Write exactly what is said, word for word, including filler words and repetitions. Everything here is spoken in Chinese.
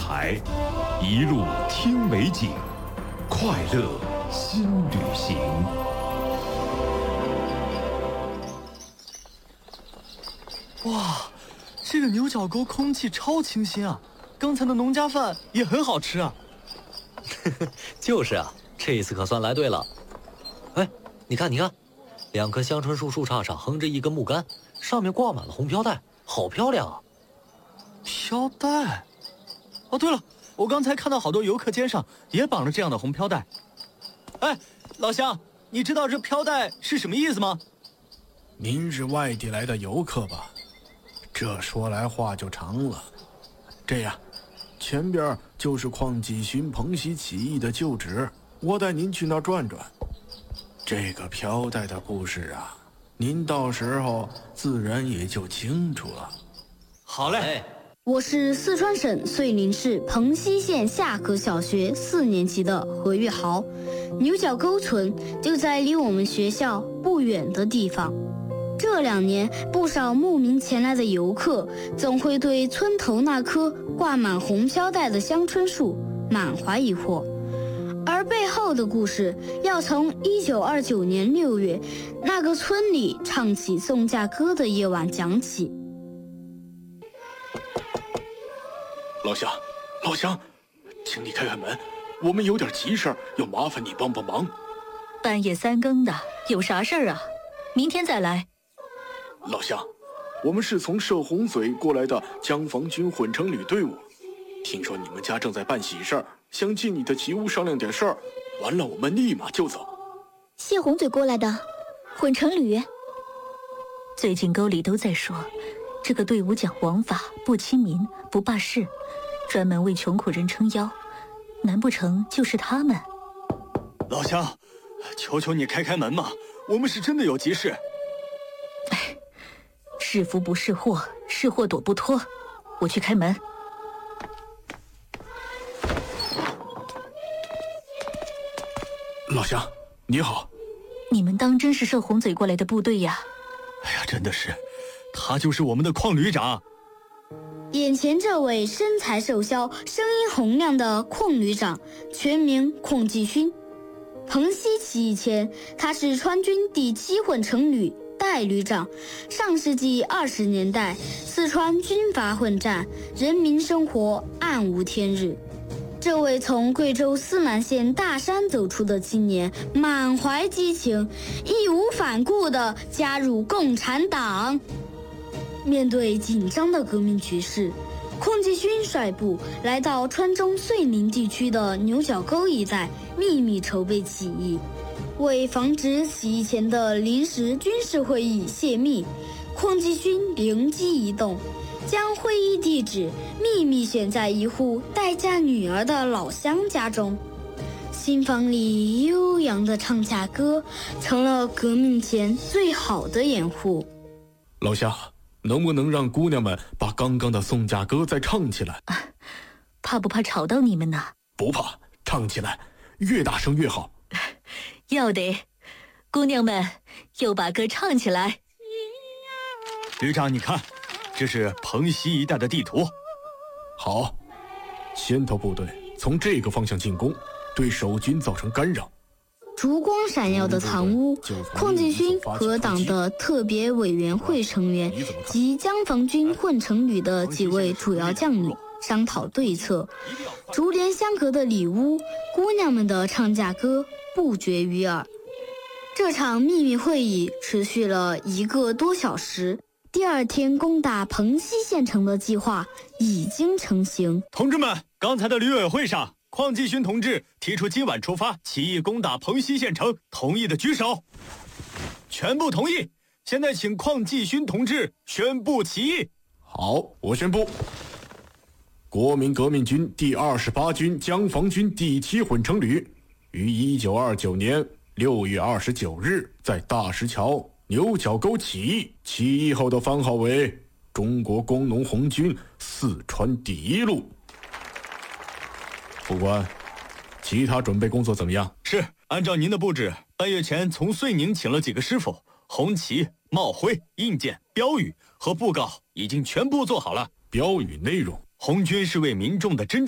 台，一路听美景，快乐新旅行。 哇，这个牛角沟空气超清新啊！刚才的农家饭也很好吃啊。 就是啊，这次可算来对了。哎，你看，你看，两棵香椿树树杈上横着一根木杆，上面挂满了红飘带，好漂亮啊！ 飘带？哦，对了，我刚才看到好多游客肩上也绑着这样的红飘带。哎，老乡，你知道这飘带是什么意思吗？ 您是外地来的游客吧？这说来话就长了。这样，前边就是邝继勋彭溪起义的旧址，我带您去那儿转转。这个飘带的故事啊，您到时候自然也就清楚了。 好嘞。 我是四川省遂宁市彭溪县下河小学四年级的何玉豪，牛角沟村就在离我们学校不远的地方。这两年，不少慕名前来的游客总会对村头那棵挂满红飘带的香椿树满怀疑惑，而背后的故事要从一九二九年六月那个村里唱起送嫁歌的夜晚讲起。 老乡，老乡，请你开开门，我们有点急事儿，要麻烦你帮帮忙。 半夜三更的，有啥事儿啊？明天再来。 老乡，我们是从射洪嘴过来的江防军混成旅队伍，听说你们家正在办喜事儿，想进你的吉屋商量点事儿，完了我们立马就走。 谢洪嘴过来的混成旅，最近沟里都在说，这个队伍讲王法，不亲民，不霸市，专门为穷苦人撑腰，难不成就是他们？ 老乡，求求你开开门嘛，我们是真的有急事。 哎，是福不是祸，是祸躲不脱，我去开门。 老乡，你好。 你们当真是射洪嘴过来的部队呀？ 哎呀，真的是，他就是我们的邝旅长。 眼前这位身材瘦削、声音洪亮的邝旅长，全名邝继勋。彭溪起义前，他是川军第七混成旅代旅长。上世纪二十年代，四川军阀混战，人民生活暗无天日。这位从贵州思南县大山走出的青年，满怀激情，义无反顾地加入共产党。面对紧张的革命局势，邝继勋率部来到川中遂宁地区的牛角沟一带，秘密筹备起义。为防止起义前的临时军事会议泄密，邝继勋灵机一动，将会议地址秘密选在一户待嫁女儿的老乡家中。新房里悠扬的唱嫁歌，成了革命前最好的掩护。 老乡，能不能让姑娘们把刚刚的送嫁歌再唱起来？ 啊，怕不怕吵到你们呢？ 不怕，唱起来，越大声越好。 要得，姑娘们又把歌唱起来。 旅长，你看，这是彭溪一带的地图。 好，先头部队从这个方向进攻，对守军造成干扰。 烛光闪耀的藏屋，邝继勋和党的特别委员会成员及江防军混成旅的几位主要将领商讨对策。竹帘相隔的里屋，姑娘们的唱嫁歌不绝于耳。这场秘密会议持续了一个多小时。第二天攻打彭溪县城的计划已经成型。 同志们，刚才的旅委会上，邝继勋同志提出今晚出发起义攻打彭溪县城，同意的举手。全部同意。现在请邝继勋同志宣布起义。 好，我宣布，国民革命军第二十八军江防军第七混成旅于一九二九年六月二十九日在大石桥牛角沟起义，起义后的番号为中国工农红军四川第一路。副官，其他准备工作怎么样？ 是，按照您的布置，半月前从遂宁请了几个师傅，红旗、帽徽、印鉴、标语和布告已经全部做好了。 标语内容： 红军是为民众的真正